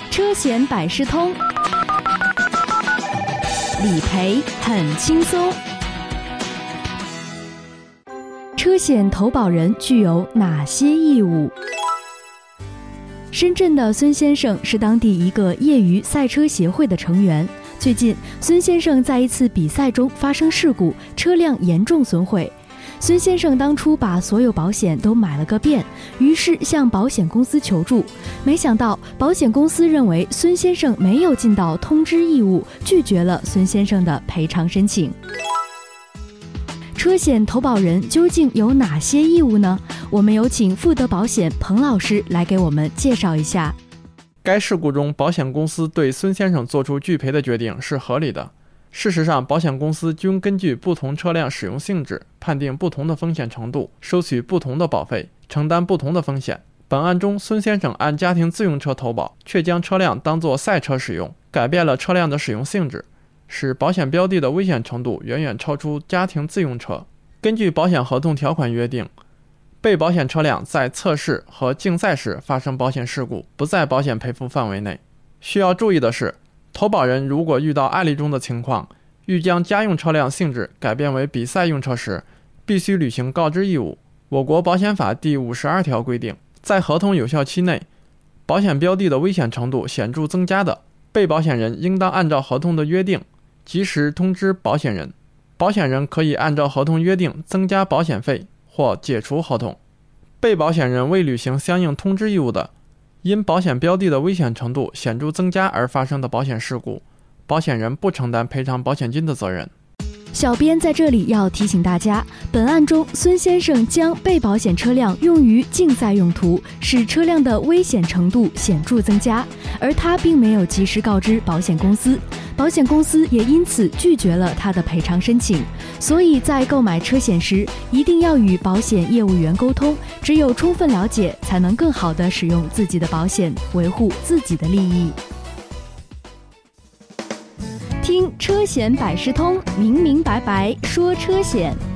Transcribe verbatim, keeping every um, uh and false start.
车险百事通，理赔很轻松。车险投保人具有哪些义务？深圳的孙先生是当地一个业余赛车协会的成员。最近，孙先生在一次比赛中发生事故，车辆严重损毁。孙先生当初把所有保险都买了个遍，于是向保险公司求助。没想到，保险公司认为孙先生没有尽到通知义务，拒绝了孙先生的赔偿申请。车险投保人究竟有哪些义务呢？我们有请富德保险彭老师来给我们介绍一下。 该事故中，保险公司对孙先生做出拒赔的决定是合理的。事实上，保险公司均根据不同车辆使用性质，判定不同的风险程度，收取不同的保费，承担不同的风险。本案中，孙先生按家庭自用车投保，却将车辆当作赛车使用，改变了车辆的使用性质，使保险标的的危险程度远远超出家庭自用车。根据保险合同条款约定，被保险车辆在测试和竞赛时发生保险事故，不在保险赔付范围内。需要注意的是，投保人如果遇到案例中的情况，欲将家用车辆性质改变为比赛用车时，必须履行告知义务。我国保险法第五十二条规定，在合同有效期内，保险标的的危险程度显著增加的，被保险人应当按照合同的约定，及时通知保险人。保险人可以按照合同约定增加保险费或解除合同。被保险人未履行相应通知义务的，因保险标的的危险程度显著增加而发生的保险事故，保险人不承担赔偿保险金的责任。 小编在这里要提醒大家，本案中孙先生将被保险车辆用于竞赛用途，使车辆的危险程度显著增加，而他并没有及时告知保险公司，保险公司也因此拒绝了他的赔偿申请。所以在购买车险时，一定要与保险业务员沟通，只有充分了解，才能更好地使用自己的保险，维护自己的利益。听车险百事通，明明白白说车险。